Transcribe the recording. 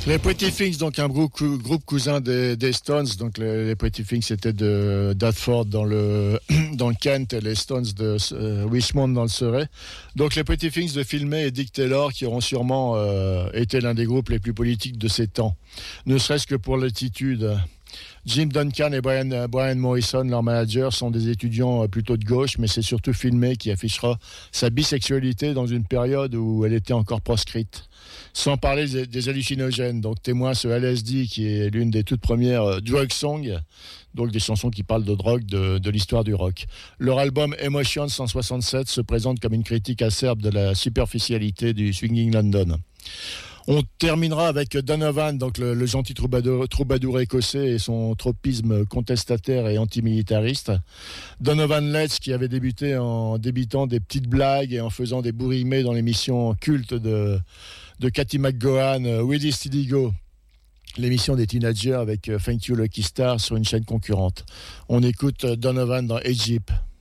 Les Pretty Things, donc un groupe cousin des Stones. Donc les Pretty Things c'était de Dartford dans le Kent et les Stones de Richmond dans le Surrey. Donc les Pretty Things de Phil May et Dick Taylor qui auront sûrement été l'un des groupes les plus politiques de ces temps. Ne serait-ce que pour l'attitude. Jim Duncan et Brian Morrison, leur manager, sont des étudiants plutôt de gauche, mais c'est surtout Phil May qui affichera sa bisexualité dans une période où elle était encore proscrite. Sans parler des hallucinogènes, donc témoin ce LSD qui est l'une des toutes premières drug songs, donc des chansons qui parlent de drogue de l'histoire du rock. Leur album Emotions 167 se présente comme une critique acerbe de la superficialité du swinging London. On terminera avec Donovan, donc le gentil troubadour écossais et son tropisme contestataire et antimilitariste. Donovan Letts qui avait débuté en débitant des petites blagues et en faisant des bourrimets dans l'émission culte de Cathy McGowan, Willie Steady Go, l'émission des teenagers avec Thank You Lucky Star sur une chaîne concurrente. On écoute Donovan dans Egypt.